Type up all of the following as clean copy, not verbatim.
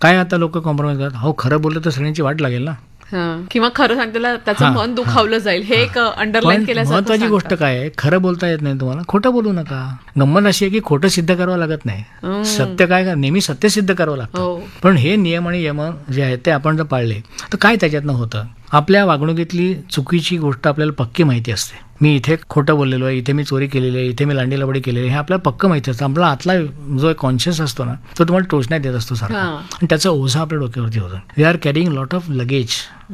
काय आता लोक कॉम्प्रोमाइज करतात, हो खरं बोललं तर सगळ्यांची वाट लागेल ना. किंवा खरं सांगतेला त्याचं मन दुखावलं जाईल, हे एक अंडरलाईन केल्यासारखं. महत्वाची गोष्ट काय आहे, खरं बोलता येत नाही तुम्हाला, खोटं बोलू नका. गंमत अशी आहे की खोटं सिद्ध करावं लागत नाही, सत्य काय का नेहमी सत्य सिद्ध करावं लागतं. पण हे नियम आणि यम जे आहेत ते आपण जर पाळले तर काय त्याच्यातनं होतं, आपल्या वागणुकीतली चुकीची गोष्ट आपल्याला पक्की माहिती असते. मी इथे खोटं बोललेलो आहे, इथे मी चोरी केलेली आहे, इथे मी लांडी लबडी केलेली आहे, हे आपल्याला पक्क माहिती असतं. आपला आतला जो कॉन्शियस असतो ना तो तुम्हाला टोचण्यात देत असतो सारखा, आणि त्याचा ओझा आपल्या डोक्यावरती होतो. We R carrying lot of luggage,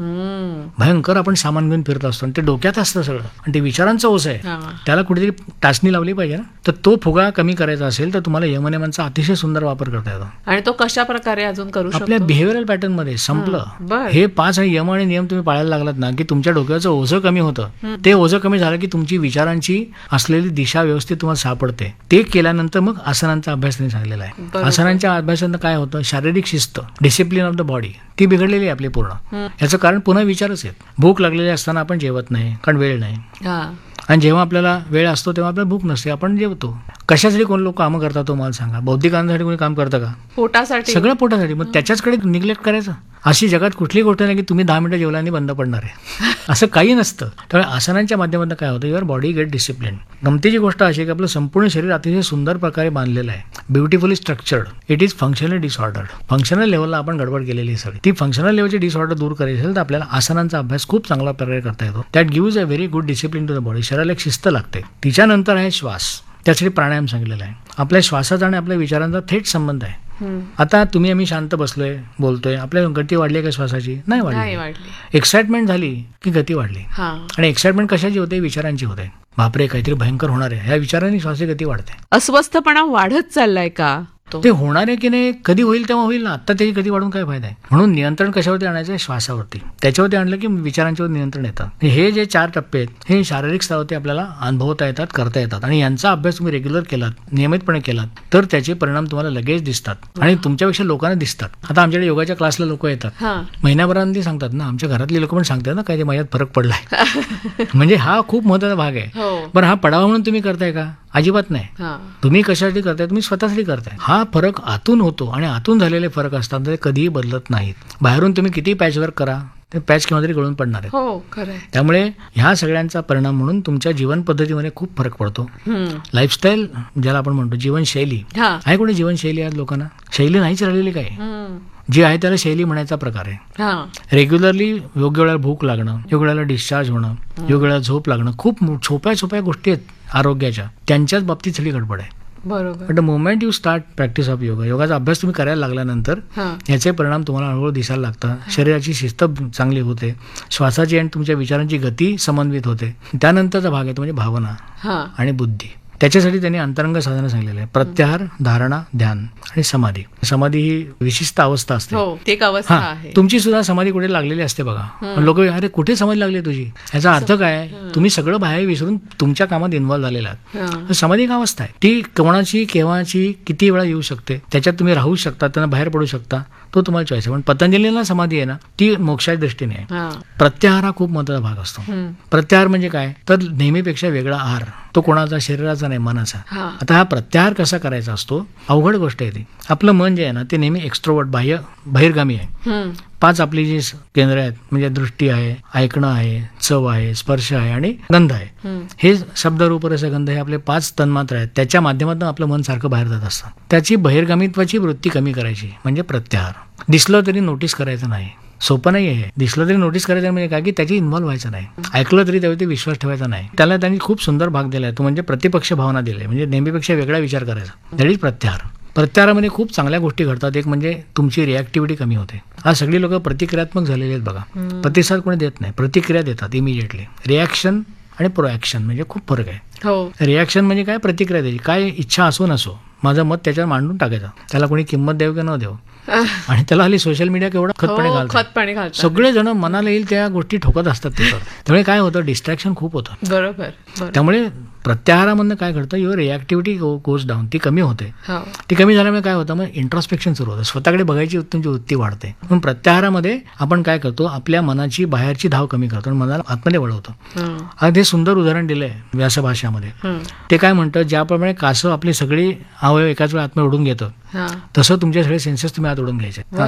भयंकर आपण सामान घेऊन फिरत असतो आणि ते डोक्यात असतं सगळं, आणि ते विचारांचं ओझं आहे, त्याला कुठेतरी टाचणी लावली पाहिजे ना. तर तो फुगा कमी करायचा असेल तर तुम्हाला यमनियमांचा अतिशय सुंदर वापर करता येतो. आणि तो कशा प्रकारे अजून करू शकतो, आपल्या बिहेवियरल पॅटर्न मध्ये संपलं. हे 5 यम आणि नियम तुम्ही पाळायला लागलात ना की तुमच्या डोक्याचं ओझं कमी होतं. ते ओझं कमी झालं की तुमची विचारांची असलेली दिशा व्यवस्थित तुम्हाला सापडते. ते केल्यानंतर मग आसनांचा अभ्यास त्यांनी सांगलेला आहे. आसनांच्या अभ्यासानं काय होतं, शारीरिक शिस्त, डिसिप्लिन ऑफ द बॉडी ती बिघडलेली आहे आपली पूर्ण. याचं कारण पुन्हा विचारच आहेत. भूक लागलेली असताना आपण जेवत नाही कारण वेळ नाही, आणि जेव्हा आपल्याला वेळ असतो तेव्हा आपल्याला भूक नसते, आपण जेवतो. कशासाठी कोण लोक कामं करतात तो मला सांगा, बौद्धिक आनंदासाठी कोणी काम करतं का? पोटासाठी, सगळं पोटासाठी. मग त्याच्याचकडे निग्लेक्ट करायचं. अशी जगात कुठली गोष्ट नाही की तुम्ही 10 मिनिटं जेवला आणि बंद पडणार आहे, असं काही नसतं. त्यामुळे आसनांच्या माध्यमातून काय होतं, युअर बॉडी गेट डिसिप्लिन. गमतीची गोष्ट अशी की आपलं संपूर्ण शरीर अतिशय सुंदर प्रकारे बांधलेलं आहे, beautifully structured. It is functionally disordered. Functional लेवलला आपण गडबड केलेली सगळी. ती फंक्शनल लेवलची डिसऑर्डर दूर करायची असेल तर आपल्याला आसनांचा अभ्यास खूप चांगला प्रकारे करता येतो. That gives a very good discipline to the body. शरीराला एक शिस्त लागते. तिच्यानंतर आहे श्वास. त्यासाठी प्राणायाम सांगितलेला आहे. आपल्या श्वासाचा आणि आपल्या विचारांचा थेट संबंध आहे. आता तुम्ही आम्ही शांत बसलोय बोलतोय, आपल्या गती वाढली का श्वासाची? नाही वाढली. एक्साइटमेंट झाली की गती वाढली. आणि एक्साइटमेंट कशाची होते, विचारांची होते. बापरे काहीतरी भयंकर होणार आहे, ह्या विचारांनी श्वासाची गती वाढते. अस्वस्थपणा वाढत चाललाय का? ते होणार आहे की नाही, कधी होईल तेव्हा होईल ना, आता त्याची गती वाढून काय फायदा आहे. म्हणून नियंत्रण कशावरती आणायचं आहे, श्वासावरती. त्याच्यावरती आणलं की विचारांच्यावर नियंत्रण येतं. हे जे 4 टप्पे आहेत हे शारीरिक स्तरावरती आपल्याला अनुभवता येतात, करता येतात. आणि यांचा अभ्यास तुम्ही रेग्युलर केलात, नियमितपणे केलात तर त्याचे परिणाम तुम्हाला लगेच दिसतात आणि तुमच्यापेक्षा लोकांना दिसतात. आता आमच्याकडे योगाच्या क्लासला लोक येतात, महिन्याभरांनी सांगतात ना, आमच्या घरातली लोक पण सांगतात ना काय माझ्यात फरक पडलाय. म्हणजे हा खूप महत्वाचा भाग आहे. बरं, हा पडावा म्हणून तुम्ही करताय का? अजिबात नाही. तुम्ही कशासाठी करताय, तुम्ही स्वतःसाठी करताय. हा फरक आतून होतो आणि आतून झालेले फरक असतात ते कधीही बदलत नाहीत. बाहेरून तुम्ही किती पॅचवर्क करा ते पॅच केव्हा तरी गळून पडणार आहे. त्यामुळे ह्या सगळ्यांचा परिणाम म्हणून तुमच्या जीवन पद्धतीमध्ये खूप फरक पडतो. लाईफस्टाईल ज्याला आपण म्हणतो, जीवनशैली आहे. कोणी जीवनशैली आहे लोकांना? शैली नाहीच राहिलेली काय, जी आहे त्याला शैली म्हणायचा प्रकार आहे. रेग्युलरली योग्य वेळेला भूक लागणं, योग्य वेळेला डिस्चार्ज होणं, योग्य वेळेला झोप लागणं, खूप छोप्या छोप्या गोष्टी आहेत आरोग्याच्या, त्यांच्याच बाबतीत सगळी गडबड आहे. बरोबर. But the moment you start practice of yoga, योगाचा अभ्यास तुम्ही करायला लागल्यानंतर याचे परिणाम तुम्हाला हळूहळू दिसायला लागतात. शरीराची शिस्त चांगली होते, श्वासाची आणि तुमच्या विचारांची गती समन्वित होते. त्यानंतरचा भाग आहे तो म्हणजे भावना आणि बुद्धी. त्याच्यासाठी त्यांनी अंतरंग साधनं सांगितलेलं आहे. प्रत्याहार, धारणा, ध्यान आणि समाधी. समाधी ही विशिष्ट अवस्था असते. तुमची सुद्धा समाधी कुठे लागलेली असते बघा. लोक अरे कुठे समाधी लागली तुझी, याचा अर्थ काय, तुम्ही सगळं बाहेर विसरून तुमच्या कामात इन्व्हॉल्व्ह झालेला आहात. समाधी एक अवस्था आहे, ती कोणाची केव्हाची किती वेळा येऊ शकते, त्याच्यात तुम्ही राहू शकता, त्यांना बाहेर पडू शकता, तो तुम्हाला चॉईस आहे. पण पतंजलीला समाधी आहे ना ती मोक्षाच्या दृष्टीने आहे. प्रत्याहार हा खूप महत्वाचा भाग असतो. प्रत्याहार म्हणजे काय, तर नेहमीपेक्षा वेगळा आहार, तो कोणाचा, शरीराचा नाही, मनाचा. आता हा प्रत्याहार कसा करायचा असतो, अवघड गोष्ट आहे ती. आपलं मन जे आहे ना ते नेहमी एक्स्ट्रोवर्ट, बहिर्गामी आहे. 5 आपली जी केंद्र आहेत म्हणजे दृष्टी आहे, ऐकणं आहे, चव आहे, स्पर्श आहे आणि गंध आहे. हे शब्द, रूप, रस, गंध हे आपले 5 तन्मात्र आहेत. त्याच्या माध्यमातून आपलं मन सारखं बाहेर जात असतं. त्याची बहिर्गामित्वाची वृत्ती कमी करायची म्हणजे प्रत्याहार. दिसलं तरी नोटीस करायचं नाही. सोपं नाही आहे. दिसलं तरी नोटीस करायचं म्हणजे काय की त्याची इन्व्हॉल्व्ह व्हायचं नाही. ऐकलं तरी त्यावरती विश्वास ठेवायचा नाही. त्याला त्यांनी खूप सुंदर भाग दिलाय, तो म्हणजे प्रतिपक्ष भावना दिली, म्हणजे नेहमीपेक्षा वेगळा विचार करायचा. दॅट इज प्रत्याहार. प्रत्याहारामध्ये खूप चांगल्या गोष्टी घडतात. एक म्हणजे तुमची रिॲक्टिव्हिटी कमी होते. आज सगळी लोक प्रतिक्रियात्मक झालेली आहेत बघा. प्रतिसाद कोणी देत नाही, प्रतिक्रिया देतात इमिडिएटली. रिॲक्शन आणि प्रोॲक्शन म्हणजे खूप फरक आहे. रिॲक्शन म्हणजे काय, प्रतिक्रिया द्यायची, काय इच्छा असो नसो, माझं मत त्याच्यावर मांडून टाकायचं. त्याला कोणी किंमत देऊ की न देऊ. आणि त्याला हल्ली सोशल मीडिया केवढा खतपाणी घालतात. सगळे जण मनाला येईल त्या गोष्टी ठोकत असतात त्याच्यावर. त्यामुळे काय होतं, डिस्ट्रॅक्शन खूप होतं. बरोबर. त्यामुळे प्रत्याहारामधनं काय घडतं, युअर रिॲक्टिव्हिटी गोज डाऊन, ती कमी होते. ती कमी झाल्यामुळे काय होतं, मग इंट्रोस्पेक्शन सुरू होतं, स्वतःकडे बघायची तुमची वृत्ती वाढते. पण प्रत्याहारामध्ये आपण काय करतो, आपल्या मनाची बाहेरची धाव कमी करतो आणि मनाला आतमध्ये वळवतो. ते सुंदर उदाहरण दिलंय व्यासभाषामध्ये. ते काय म्हणतं, ज्याप्रमाणे कासव आपली सगळी अवयव एकाच वेळा आतमध्ये ओढून घेतं, तसं तुमचे सगळे सेन्सेस तुम्ही आत ओढून घ्यायचे.